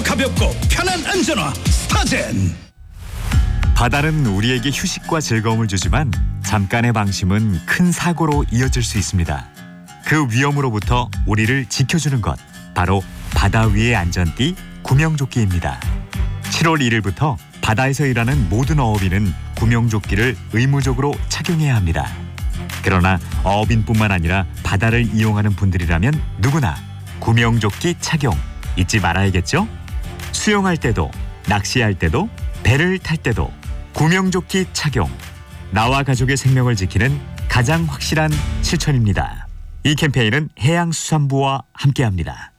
더 가볍고 편한 안전화 스타젠. 바다는 우리에게 휴식과 즐거움을 주지만 잠깐의 방심은 큰 사고로 이어질 수 있습니다. 그 위험으로부터 우리를 지켜주는 것, 바로 바다 위의 안전띠 구명조끼입니다. 7월 1일부터 바다에서 일하는 모든 어업인은 구명조끼를 의무적으로 착용해야 합니다. 그러나 어업인뿐만 아니라 바다를 이용하는 분들이라면 누구나 구명조끼 착용 잊지 말아야겠죠? 수영할 때도, 낚시할 때도, 배를 탈 때도 구명조끼 착용. 나와 가족의 생명을 지키는 가장 확실한 실천입니다. 이 캠페인은 해양수산부와 함께합니다.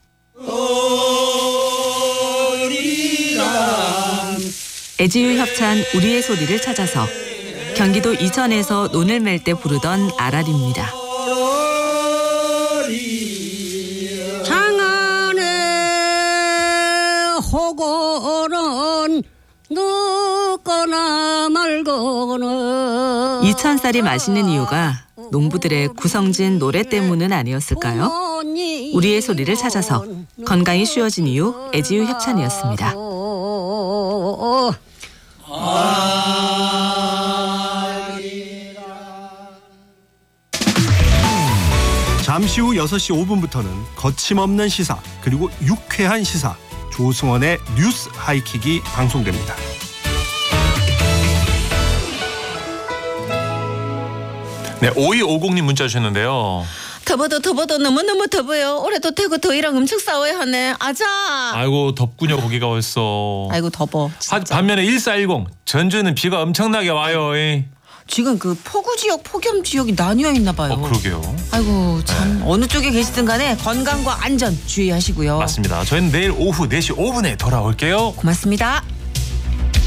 애지유 협찬 우리의 소리를 찾아서 경기도 이천에서 논을 맬 때 부르던 아랄입니다. 장안의 호고는 늦거나 말거나 이천쌀이 맛있는 이유가 농부들의 구성진 노래 때문은 아니었을까요? 우리의 소리를 찾아서 건강이 쉬워진 이유 애지유 협찬이었습니다. 잠시 후 6시 5분부터는 거침없는 시사 그리고 유쾌한 시사 조승원의 뉴스 하이킥이 방송됩니다. 네, 5250님 문자 주셨는데요. 더워도 너무너무 더워요. 올해도 대구 더위랑 엄청 싸워야 하네. 아자. 아이고 덥군요. 거기가 벌써. 아이고 더워. 반면에 1410 전주는 비가 엄청나게 와요. 지금 그 폭우 지역, 폭염 지역이 나뉘어 있나 봐요. 그러게요. 아이고 참 어느 쪽에 계시든 간에 건강과 안전 주의하시고요. 맞습니다. 저희는 내일 오후 4시 5분에 돌아올게요. 고맙습니다.